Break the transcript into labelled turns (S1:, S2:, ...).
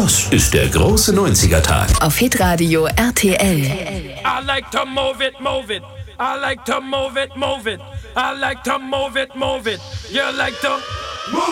S1: Das ist der große 90er-Tag.
S2: Auf Hitradio RTL.
S3: I like to move it, move it. I like to move it, move it. I like to move it, move it. You like to